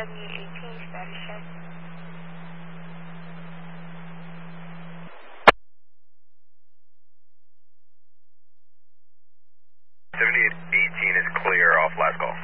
7818, status check. Is clear off last call.